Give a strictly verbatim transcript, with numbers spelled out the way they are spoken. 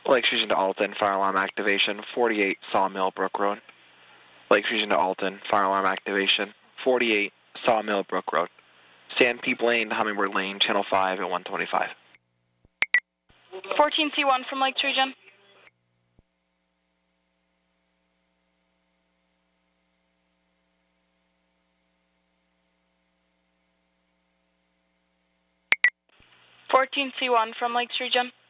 Lakes Region to Alton, fire alarm activation, forty-eight Sawmill Brook Road. Lakes Region to Alton, fire alarm activation, forty-eight Sawmill Brook Road. Sandpeep Lane to Hummingbird Lane, channel five at one twenty-five. fourteen C one from Lakes Region. fourteen C one from Lakes Region.